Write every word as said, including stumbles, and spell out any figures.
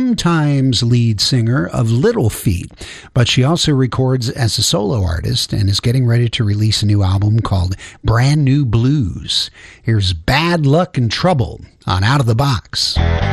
sometimes lead singer of Little Feat, but she also records as a solo artist and is getting ready to release a new album called Brand New Blues. Here's Bad Luck and Trouble on Out of the Box.